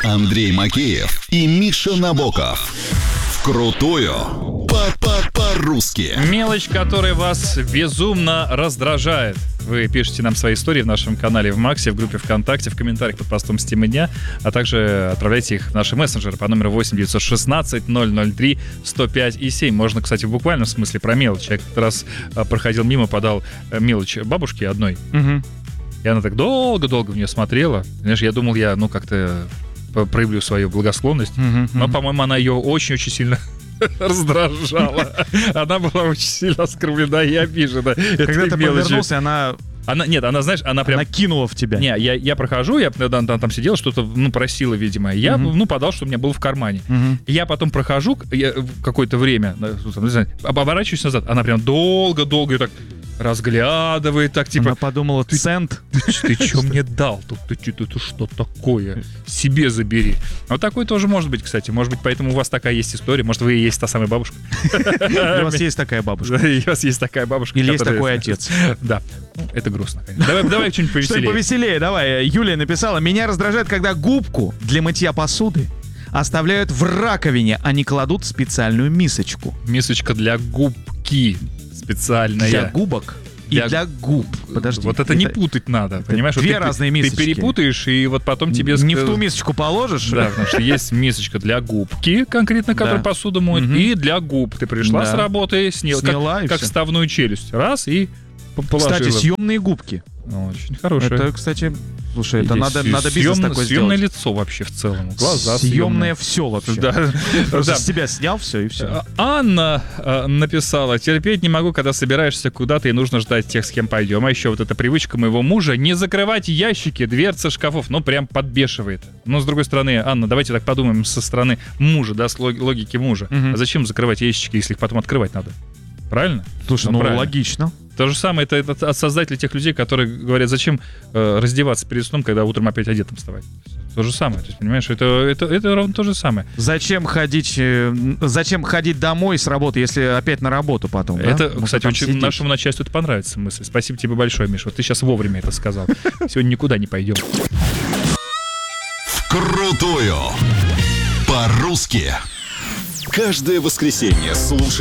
Андрей Макеев и Миша Набоков. Вкрутую по-русски. Мелочь, которая вас безумно раздражает. Вы пишите нам свои истории в нашем канале в Максе, в группе ВКонтакте, в комментариях под постом с темы дня, а также отправляйте их в наши мессенджеры по номеру 8 916 003 105 и 7. Можно, кстати, в буквальном смысле про мелочь. Я как-то раз проходил мимо, подал мелочь бабушке одной. Угу. И она так долго-долго в нее смотрела. Знаешь, я думал, я, как-то проявлю свою благосклонность. Но, по-моему, она ее очень-очень сильно раздражала. Она была очень сильно оскорблена и обижена. Когда ты повернулся, она знаешь, она прям... накинула в тебя. Не, я прохожу, я там сидела, что-то, просила, видимо. Я, подал, что у меня было в кармане. Я потом прохожу какое-то время, не знаю, оборачиваюсь назад, она прям долго-долго так разглядывает, так типа... Она подумала, цент. Ты что мне дал? Ты что такое? Себе забери. Вот такое тоже может быть, кстати. Может быть, поэтому у вас такая есть история. Может, вы и есть та самая бабушка. У вас есть такая бабушка. У вас есть такая бабушка. Или есть такой отец. Да. Это грустно, конечно. Давай что-нибудь повеселее. Что-нибудь повеселее, давай. Юлия написала: меня раздражает, когда губку для мытья посуды оставляют в раковине, а не кладут в специальную мисочку. Мисочка для губки специальная. Для губок и для губ. Подожди. Вот это не путать надо, понимаешь? Две разные мисочки. Ты перепутаешь, и вот потом тебе... Не в ту мисочку положишь? Да, потому что есть мисочка для губки, конкретно, которая посуду моет, и для губ. Ты пришла с работы, сняла как вставную челюсть. Раз, и положила. Кстати, съемные губки. Очень хорошее. Это, кстати, слушай, это надо бизнес такой сделать. Съемное лицо вообще в целом. Глаза съемное все вообще. Да. Просто с тебя снял все и все. Анна написала: терпеть не могу, когда собираешься куда-то и нужно ждать тех, с кем пойдем. А еще вот эта привычка моего мужа не закрывать ящики, дверцы шкафов. Прям подбешивает. Но с другой стороны, Анна, давайте так подумаем со стороны мужа, да, с логики мужа. А зачем закрывать ящики, если их потом открывать надо? Правильно? Слушай, правильно. Логично. То же самое, это от создателей тех людей, которые говорят, зачем раздеваться перед сном, когда утром опять одетым вставать. То же самое, то есть, понимаешь, это ровно то же самое. Зачем ходить домой с работы, если опять на работу потом? Это, да? Кстати, очень нашему начальству это понравится мысль. Спасибо тебе большое, Миша. Вот ты сейчас вовремя это сказал. Сегодня никуда не пойдем. Вкрутую по-русски. Каждое воскресенье слушай